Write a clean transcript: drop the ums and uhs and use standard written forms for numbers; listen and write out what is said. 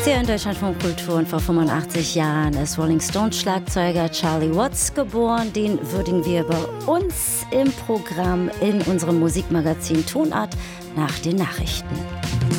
Sehr in Deutschlandfunk Kultur und vor 85 Jahren ist Rolling Stones Schlagzeuger Charlie Watts geboren. Den würdigen wir bei uns im Programm in unserem Musikmagazin Tonart nach den Nachrichten.